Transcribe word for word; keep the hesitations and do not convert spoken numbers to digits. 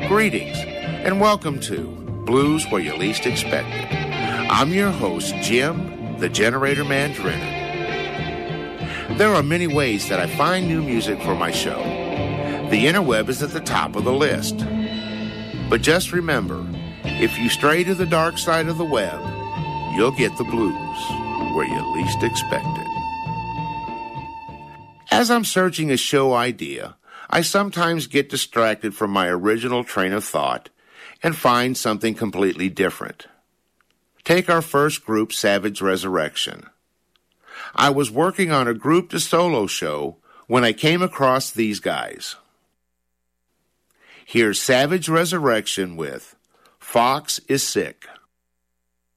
Greetings, and welcome to Blues Where You Least Expect It. I'm your host, Jim, the Generator Man Drennan. There are many ways that I find new music for my show. The interweb is at the top of the list. But just remember, if you stray to the dark side of the web, you'll get the blues where you least expect it. As I'm searching a show idea, I sometimes get distracted from my original train of thought and find something completely different. Take our first group, Savage Resurrection. I was working on a group to solo show when I came across these guys. Here's Savage Resurrection with Fox is Sick.